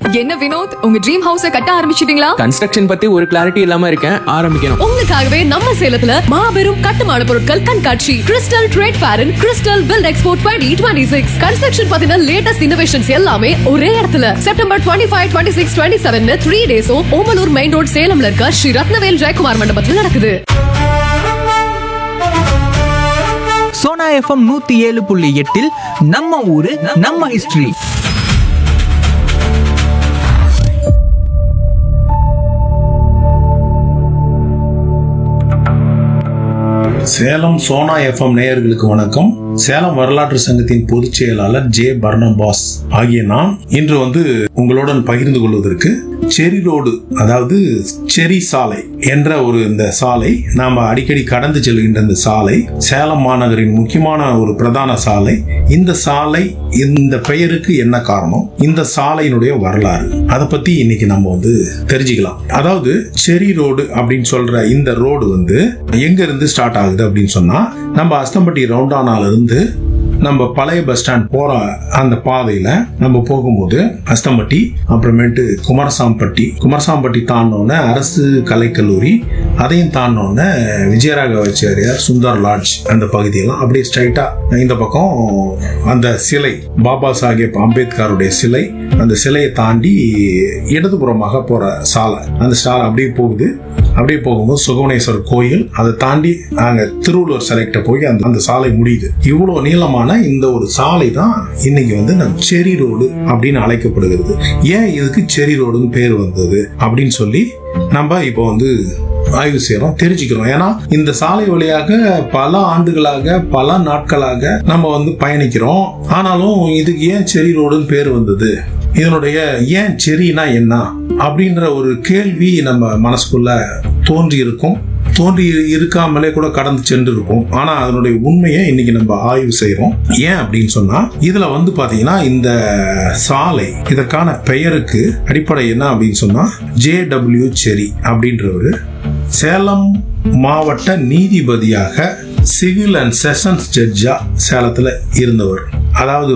என்ன வினோத், உங்க ட்ரீம் ஹவுஸ கட்ட ஆரம்பிச்சிட்டீங்களா? கன்ஸ்ட்ரக்ஷன் பத்தி ஒரு கிளாரிட்டி இல்லாம இருக்கேன், ஆரம்பிக்கணும். உங்களுக்காகவே நம்ம சேலத்துல மாபெரும் கட்டுமான பொருட்கள் கண்காட்சி crystal trade fair crystal build expo 2026 construction பத்தின லேட்டஸ்ட் இன்னோவேஷன்ஸ் எல்லாமே ஒரே இடத்துல செப்டம்பர் 25, 26, 27 3 டேஸும் ஓமலூர் மெயின் ரோட் சேலம்ல இருக்க ஸ்ரீ ரத்னவேல் ஜெயக்குமார் மண்டபத்தில் நடக்குது. சோனா எஃப்எம் 107.8 நம்ம ஊரு நம்ம ஹிஸ்டரி. சேலம் சோனா எஃப்எம் நேயர்களுக்கு வணக்கம். சேலம் வரலாற்று சங்கத்தின் பொதுச் செயலாளர் ஜே பர்னபாஸ் ஆகிய நான் இன்று உங்களுடன் பகிர்ந்து கொள்வதற்கு செரி ரோடு, அதாவது செரி சாலை என்ற இந்த சாலை, நாம அடிக்கடி கடந்து செல்கின்ற இந்த சாலை சேலம் மாநகரின் முக்கியமான ஒரு பிரதான சாலை. இந்த சாலை, இந்த பெயருக்கு என்ன காரணம், இந்த சாலையினுடைய வரலாறு, அதை பத்தி இன்னைக்கு நம்ம தெரிஞ்சுக்கலாம். அதாவது செரி ரோடு அப்படின்னு சொல்ற இந்த ரோடு எங்க இருந்து ஸ்டார்ட் ஆகுது அப்படின்னு சொன்னா, நம்ம அஸ்தம்பட்டி ரவுண்டானால இருந்து நம்ம பழைய பஸ் ஸ்டாண்ட் போற அந்த பாதையில நம்ம போகும்போது அஸ்தம்பட்டி, அப்புறமேட்டு குமாரசாம்பட்டி தாண்டோன்னு அரசு கலைக்கல்லூரி, அதையும் தாண்டோன்னு விஜயராகவாச்சாரியார் சுந்தர் லாட்ஜ், அந்த பகுதியெல்லாம் அப்படியே ஸ்ட்ரைட்டா இந்த பக்கம் அந்த சிலை, பாபா சாஹேப் அம்பேத்கருடைய சிலை, அந்த சிலையை தாண்டி இடதுபுறமாக போற சாலை, அந்த சாலை அப்படியே போகுது. அப்படியே போகும்போது சுகவனேஸ்வரர் கோயில், அதை தாண்டி அங்க திருவள்ளுவர் சிலைக்கிட்ட போய் அந்த சாலை முடியுது. இவ்வளவு நீளமான இந்த ஒரு சாலை தான் இன்னைக்கு நம்ம செரி ரோடு அப்படின்னு அழைக்கப்படுகிறது. ஏன் இதுக்கு செரி ரோடுன்னு பேர் வந்தது அப்படின்னு சொல்லி நம்ம இப்போ ஆய்வு செய்யறோம், தெரிஞ்சுக்கிறோம். ஏன்னா இந்த சாலை வழியாக பல ஆண்டுகளாக, பல நாட்களாக நம்ம பயணிக்கிறோம். ஆனாலும் இதுக்கு ஏன் செரி ரோடுன்னு பேர் வந்தது, இதனுடைய ஏன் செரினா என்ன அப்படின்ற ஒரு கேள்வி நம்ம மனசுக்குள்ள தோன்றி இருக்காமலே கூட கடந்து சென்று இருக்கும். ஆனா அதனுடைய உண்மையை இன்னைக்கு நம்ம ஆய்வு செய்யறோம். ஏன் அப்படின்னு சொன்னா, இதுல பாத்தீங்கன்னா இந்த சாலை, இதற்கான பெயருக்கு அடிப்படை என்ன அப்படின்னு சொன்னா, JW செரி அப்படின்றவரு சேலம் மாவட்ட நீதிபதியாக சிவில் அண்ட் செஷன்ஸ் ஜட்ஜா சேலத்துல இருந்தவர். அதாவது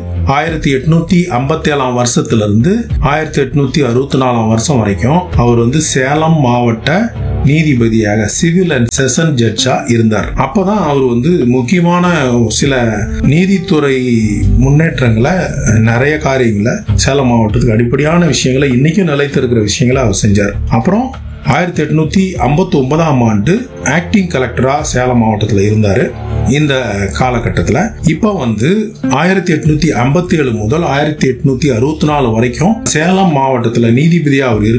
1857 வருஷத்திலிருந்து 1864 வருஷம் வரைக்கும் அவர் சேலம் மாவட்ட நீதிபதியாக சிவில் அண்ட் செஷன் ஜட்ஜா இருந்தார். அப்பதான் அவர் முக்கியமான சில நீதித்துறை முன்னேற்றங்களை, நிறைய காரியங்களை, சேலம் மாவட்டத்துக்கு அடிப்படையான விஷயங்களை, இன்னைக்கும் நிலைத்திருக்கிற விஷயங்களை அவர் செஞ்சார். அப்புறம் 1859 ஆண்டு ஆக்டிங் கலெக்டரா சேலம் மாவட்டத்தில் இருந்தாரு. இந்த காலகட்டத்தில் இப்ப 1857 முதல் 1864 வரைக்கும் சேலம் மாவட்டத்தில் நீதிபதியா அவர்